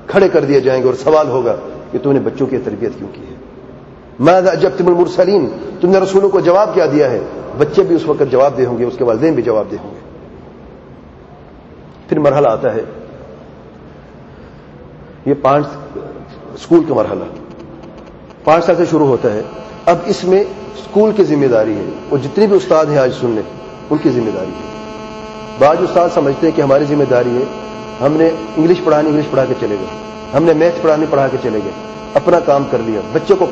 खड़े कर दिए जाएंगे और सवाल होगा कि तुमने बच्चों की तरबियत क्यों की है। माज़ा अजबतुमुल मुरसलीन, तुमने रसूलों को जवाब क्या दिया है। बच्चे भी उस वक्त जवाब दे होंगे, उसके वालिदैन भी जवाब दे होंगे। फिर मरहला आता है, ये 5 स्कूल का मरहला 5 साल से शुरू होता है। अब इसमें स्कूल की जिम्मेदारी है, और जितने भी उस्ताद हैं आज सुनने, उनकी जिम्मेदारी है। बाज़ उस्ताद समझते हैं कि हमारी जिम्मेदारी है, हमने इंग्लिश पढ़ानी, इंग्लिश पढ़ा के चले गए, हमने मैथ्स पढ़ाने, पढ़ा के चले गए, अपना काम कर लिया, बच्चे को